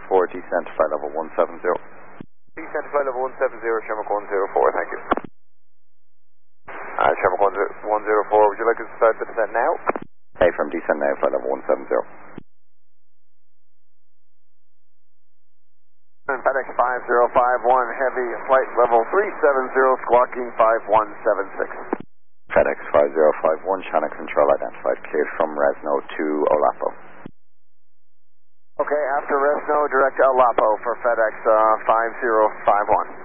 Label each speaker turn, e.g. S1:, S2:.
S1: descent to flight level 170.
S2: Descent to flight level 170, Shamrock 104, thank you. Shamrock 104, would you like us to start the descent now?
S1: From descent now, flight level 170.
S2: And FedEx 5051, heavy, flight level 370, squawking 5176.
S1: FedEx 5051, channel control identified, cleared from Resno to Olapo.
S2: Okay, after Resno, direct to Olapo for FedEx 5051.